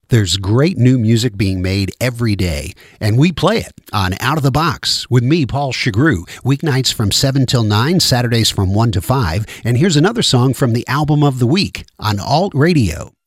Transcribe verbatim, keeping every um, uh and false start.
There's great new music being made every day, and we play it on Out of the Box with me, Paul Chagru, weeknights from seven till nine, Saturdays from one to five. And here's another song from the album of the week on Alt Radio.